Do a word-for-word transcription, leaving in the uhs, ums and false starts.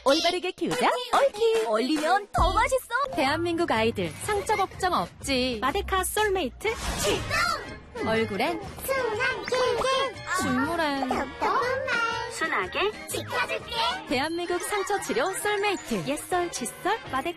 올바르게 키우자 올키. 얼리면 더 맛있어. 대한민국 아이들 상처 걱정 없지. 마데카 솔메이트 출동. 얼굴엔 순한 킬킬. 중물엔 톡톡한 말. 순하게 지켜줄게. 대한민국 상처 치료 솔메이트. 옛설 칫솔 마데카.